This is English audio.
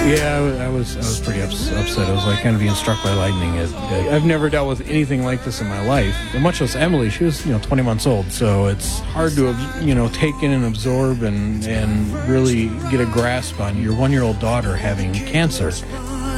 Yeah, I was pretty upset. I was like kind of being struck by lightning. I've never dealt with anything like this in my life. And much less Emily. She was 20 months old, so it's hard to take in and absorb and really get a grasp on your 1-year-old daughter having cancer.